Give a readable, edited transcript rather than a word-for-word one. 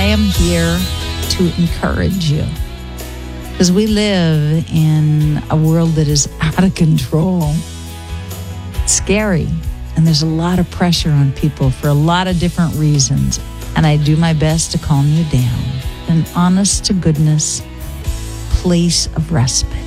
am here to encourage you. Because we live in a world that is out of control. It's scary. And there's a lot of pressure on people for a lot of different reasons. And I do my best to calm you down. An honest to goodness place of respite.